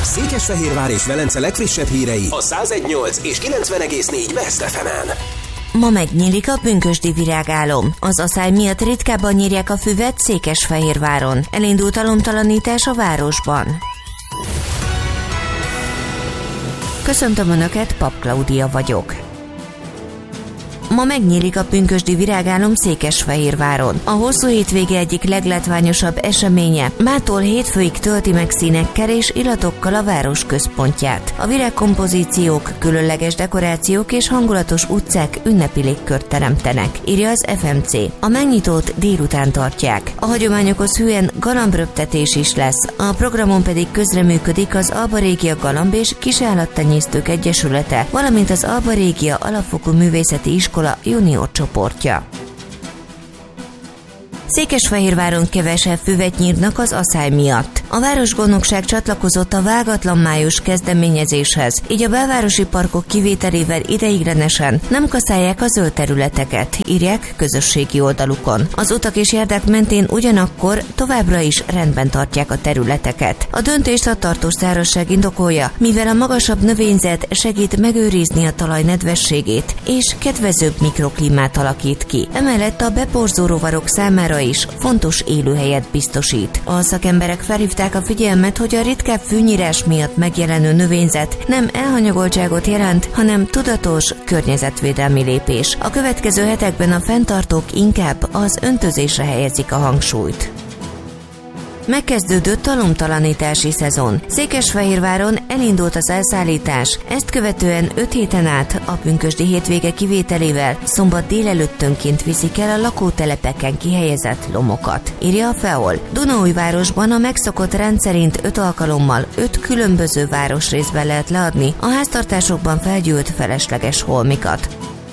Székesfehérvár és Velence legfrissebb hírei a 101.8 és 90.4 Best FM-en. Ma megnyílik a pünkösdi virágálom. Az aszály miatt ritkábban nyírják a füvet Székesfehérváron. Elindult a lomtalanítás a városban. Köszöntöm Önöket, Pap Klaudia vagyok. Ma megnyílik a pünkösdi virágálom Székesfehérváron. A hosszú hétvége egyik leglátványosabb eseménye. Mától hétfőig tölti meg színekkel és illatokkal a város központját. A virágkompozíciók, különleges dekorációk és hangulatos utcák ünnepi légkört teremtenek, írja az FMC. A megnyitót délután tartják. A hagyományokhoz hűen galambröptetés is lesz. A programon pedig közreműködik az Alba Régia Galamb és Kisállattenyésztők Egyesülete, valamint az Alba Régia Alapfokú Művészeti Iskola junior csoportja. Székesfehérváron kevesebb füvet nyírnak az aszály miatt. A városgondnokság csatlakozott a vágatlan május kezdeményezéshez, így a belvárosi parkok kivételével ideiglenesen nem kaszálják a zöld területeket, írják közösségi oldalukon. Az utak és járdák mentén ugyanakkor továbbra is rendben tartják a területeket. A döntést a tartós szárazság indokolja, mivel a magasabb növényzet segít megőrizni a talaj nedvességét, és kedvezőbb mikroklímát alakít ki. Emellett a beporzó rovarok számára is fontos élőhelyet biztosít. A szakemberek felhívták a figyelmet, hogy a ritkább fűnyírás miatt megjelenő növényzet nem elhanyagoltságot jelent, hanem tudatos környezetvédelmi lépés. A következő hetekben a fenntartók inkább az öntözésre helyezik a hangsúlyt. Megkezdődött a lomtalanítási szezon. Székesfehérváron elindult az elszállítás, ezt követően 5 héten át a pünkösdi hétvége kivételével szombat délelőttönként viszik el a lakótelepeken kihelyezett lomokat, írja a FEOL. Dunaújvárosban a megszokott rendszerint 5 alkalommal 5 különböző városrészben lehet leadni a háztartásokban felgyűlt felesleges holmikat.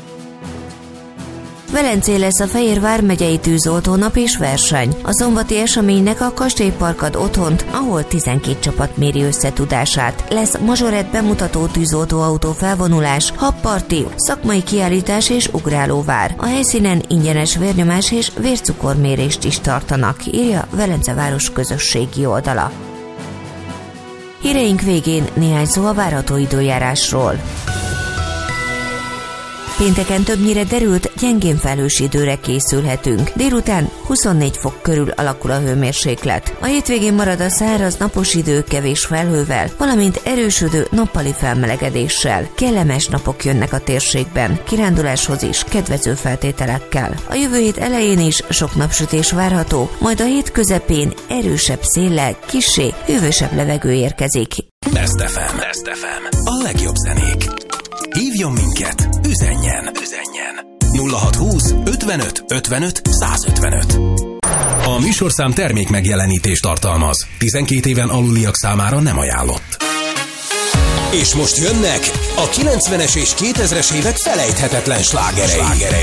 Velencén lesz a Fehérvár megyei tűzoltónap és verseny. A szombati eseménynek a Kastélypark ad otthont, ahol 12 csapat méri összetudását. Lesz mazsorett bemutató tűzoltóautó felvonulás, habparti, szakmai kiállítás és ugrálóvár. A helyszínen ingyenes vérnyomás és vércukormérést is tartanak, írja Velence város közösségi oldala. Híreink végén néhány szó a várható időjárásról. Pénteken többnyire derült, gyengén felhős időre készülhetünk. Délután 24 fok körül alakul a hőmérséklet. A hétvégén marad a száraz napos idő kevés felhővel, valamint erősödő nappali felmelegedéssel. Kellemes napok jönnek a térségben, kiránduláshoz is kedvező feltételekkel. A jövő hét elején is sok napsütés várható, majd a hét közepén erősebb széllel, kissé hűvösebb levegő érkezik. Best FM. Best FM. A legjobb zenék. Hívjon minket, üzenjen 0620 55 55 155. A műsorszám termék megjelenítést tartalmaz. 12 éven aluliak számára nem ajánlott. És most jönnek a 90-es és 2000-es évek felejthetetlen slágerei.